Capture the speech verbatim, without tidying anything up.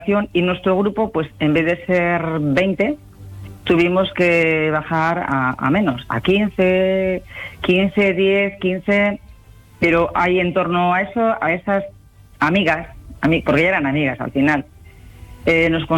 y nuestro grupo, pues en vez de ser veinte, tuvimos que bajar a, a menos, a quince, quince, diez, quince, pero hay en torno a eso, a esas amigas, ami- porque ya eran amigas al final, eh, nos